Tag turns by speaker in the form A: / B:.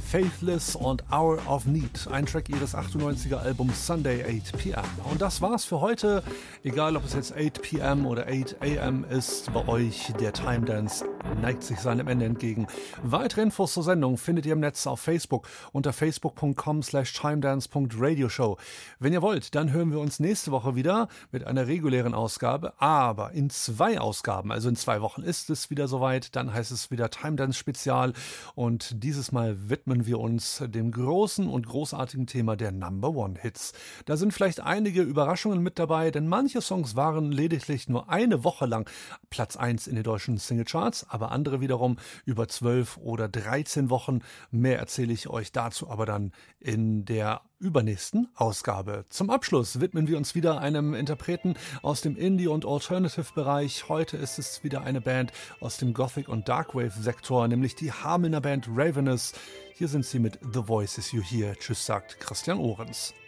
A: Faithless und Hour of Need, ein Track ihres 98er Albums Sunday 8 p.m. Und das war's für heute. Egal, ob es jetzt 8 p.m. oder 8 a.m. ist, bei euch der Time Dance neigt sich seinem Ende entgegen. Weitere Infos zur Sendung findet ihr im Netz auf Facebook unter facebook.com/timedance.radioshow. Wenn ihr wollt, dann hören wir uns nächste Woche wieder mit einer regulären Ausgabe, aber in 2 Ausgaben, also in 2 Wochen ist es wieder soweit, dann heißt es wieder Time Dance Spezial und dieses Mal widmen wir uns dem großen und großartigen Thema der Number One Hits. Da sind vielleicht einige Überraschungen mit dabei, denn manche Songs waren lediglich nur eine Woche lang Platz 1 in den deutschen Singlecharts, aber andere wiederum über 12 oder 13 Wochen. Mehr erzähle ich euch dazu aber dann in der übernächsten Ausgabe. Zum Abschluss widmen wir uns wieder einem Interpreten aus dem Indie- und Alternative-Bereich. Heute ist es wieder eine Band aus dem Gothic- und Darkwave-Sektor, nämlich die Hamelner Band Ravenous. Hier sind sie mit The Voices You Hear. Tschüss, sagt Christian Ohrens.